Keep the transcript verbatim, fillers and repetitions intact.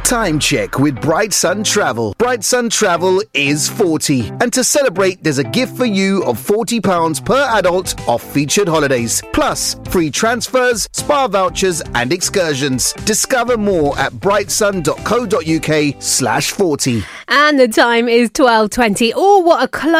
Time check with Bright Sun Travel. Bright Sun Travel is forty. And to celebrate, there's a gift for you of forty pounds per adult off featured holidays. Plus, free transfers, spa vouchers and excursions. Discover more at brightsun.co.uk slash 40. And the time is twelve twenty. Oh, what a close